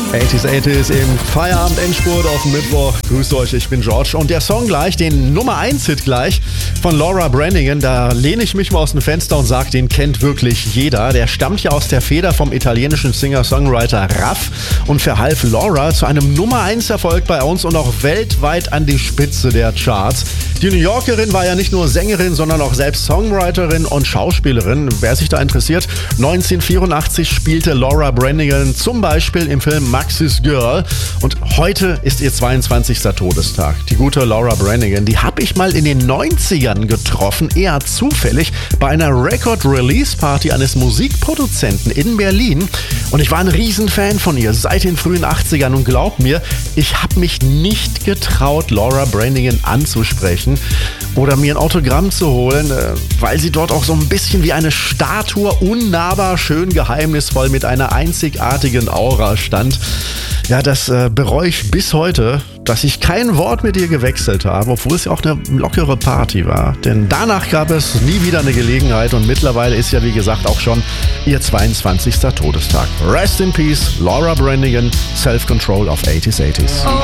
80s im Feierabend-Endspurt auf dem Mittwoch. Grüßt euch, ich bin George. Und der Song gleich, den Nummer 1-Hit gleich von Laura Branigan, da lehne ich mich mal aus dem Fenster und sage, den kennt wirklich jeder. Der stammt ja aus der Feder vom italienischen Singer-Songwriter Raff und verhalf Laura zu einem Nummer 1-Erfolg bei uns und auch weltweit an die Spitze der Charts. Die New Yorkerin war ja nicht nur Sängerin, sondern auch selbst Songwriterin und Schauspielerin. Wer sich da interessiert, 1984 spielte Laura Branigan zum Beispiel im Film Max's Girl und heute ist ihr 22. Todestag. Die gute Laura Branigan, die habe ich mal in den 90ern getroffen, eher zufällig, bei einer Record-Release-Party eines Musikproduzenten in Berlin. Und ich war ein Riesenfan von ihr seit den frühen 80ern und glaubt mir, ich habe mich nicht getraut, Laura Branigan anzusprechen oder mir ein Autogramm zu holen, weil sie dort auch so ein bisschen wie eine Statue unnahbar schön geheimnisvoll mit einer einzigartigen Aura stand. Ja, das bereue ich bis heute, dass ich kein Wort mit ihr gewechselt habe, obwohl es ja auch eine lockere Party war. Denn danach gab es nie wieder eine Gelegenheit und mittlerweile ist ja wie gesagt auch schon ihr 22. Todestag. Rest in Peace, Laura Branigan, Self-Control of 80s.